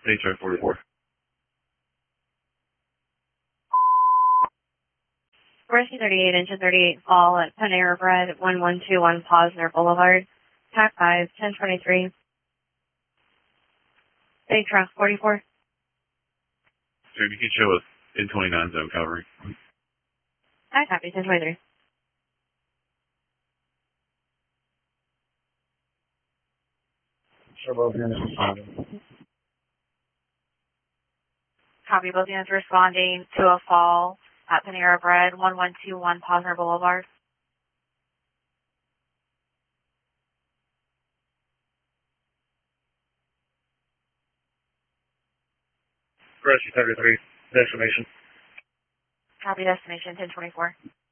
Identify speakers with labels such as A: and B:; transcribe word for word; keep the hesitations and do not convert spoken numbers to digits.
A: State Track forty-four.
B: Rescue thirty-eight, engine thirty-eight, fall at Panera Bread, one one two one Posner Boulevard, T A C five, ten twenty-three. State Track forty-four.
A: Sir, you can show us in twenty-nine zone covering.
B: I copy, ten twenty-three.
C: Sure, both units responding.
B: Copy, both units responding to a fall at Panera Bread, one one two one Posner Boulevard.
C: Rescue thirty-three, destination.
B: Copy, destination, ten twenty-four.